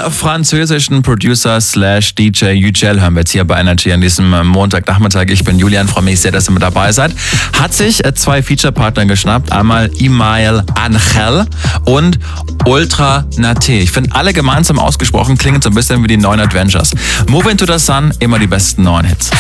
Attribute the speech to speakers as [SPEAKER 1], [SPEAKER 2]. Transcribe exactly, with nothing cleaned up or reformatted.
[SPEAKER 1] französischen Producer slash D J Yücel hören wir jetzt hier bei Energy an diesem Montagnachmittag. Ich bin Julian, freue mich sehr, dass ihr mit dabei seid. Hat sich zwei Feature-Partner geschnappt. Einmal Imael Angel und Ultra Naté. Ich finde, alle gemeinsam ausgesprochen klingen so ein bisschen wie die neuen Adventures. Move Into the Sun, immer die besten neuen Hits.